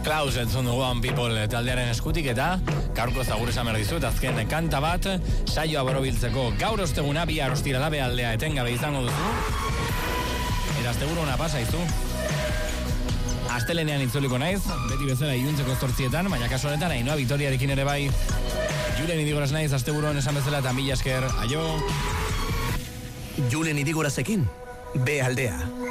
Klaus entzun dugu On People taldearen eskutik eta gaurko zagur esan behar dizut, azken kanta bat saioa borobiltzeko gaur osteguna, bihar ostirala bealdea etengabe izango duzu. Eta asteguru ona pasa izu. Astelenean itzuliko naiz, beti bezala iluntzeko 8:00, baina kasu honetan Ainhoa Vitoriarekin ere bai. Julen Idigoraz naiz, asteburuan esan bezala eta mila esker, aio. Julen Idigorazekin, bealdea.